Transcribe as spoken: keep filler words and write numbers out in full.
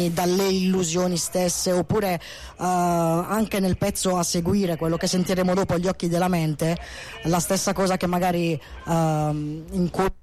dalle illusioni stesse, oppure uh, anche nel pezzo a seguire, quello che sentiremo dopo, Gli occhi della mente, la stessa cosa che magari uh, in cui